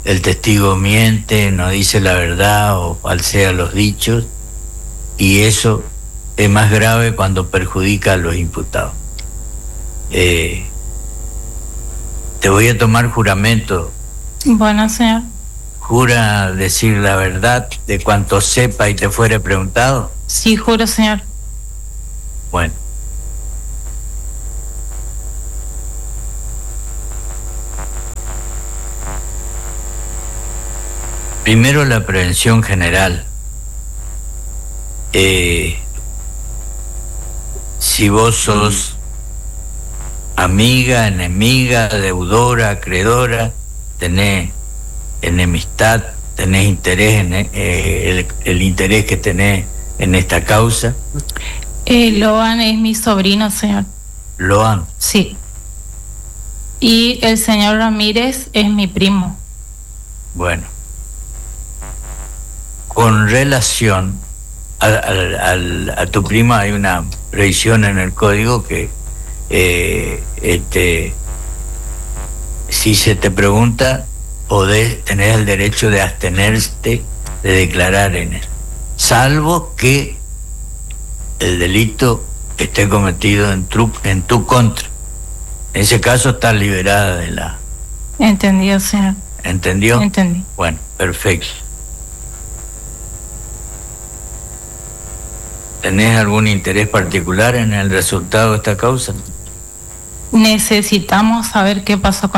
el testigo miente, no dice la verdad o falsea los dichos, y eso es más grave cuando perjudica a los imputados. Te voy a tomar juramento. Bueno, señor. ¿Jura decir la verdad de cuanto sepa y te fuere preguntado? Sí, juro, señor. Bueno. Primero, la prevención general. Si vos sos amiga, enemiga, deudora, acreedora, tenés enemistad, tenés interés en el interés que tenés en esta causa. Loan es mi sobrino, señor. Loan. Sí. Y el señor Ramírez es mi primo. Bueno. Con relación a tu prima, hay una previsión en el código que si se te pregunta, tenés el derecho de abstenerte de declarar en él, salvo que el delito esté cometido en tu contra. En ese caso estás liberada de la... Entendido, señor. ¿Entendió? Entendí. Bueno, perfecto. ¿Tenés algún interés particular en el resultado de esta causa? Necesitamos saber qué pasó con